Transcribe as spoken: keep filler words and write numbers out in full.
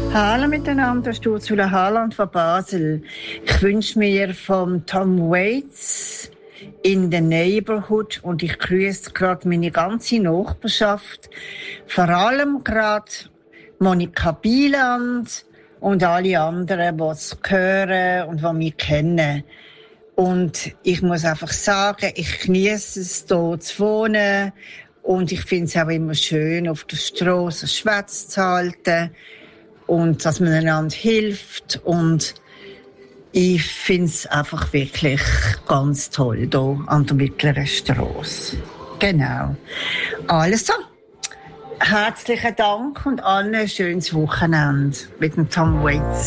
Hallo miteinander, das ist Ursula Haaland von Basel. Ich wünsche mir von Tom Waits «In the Neighborhood» und ich grüße gerade meine ganze Nachbarschaft, vor allem gerade Monika Bieland und alle anderen, die es hören und die mich kennen. Und ich muss einfach sagen, ich genieße es, hier zu wohnen und ich finde es auch immer schön, auf der Strasse Schwätze zu halten und dass man einander hilft und ich finde es einfach wirklich ganz toll hier an der Mittleren Strasse. Genau. Also, herzlichen Dank und allen ein schönes Wochenende mit dem Tom Waits.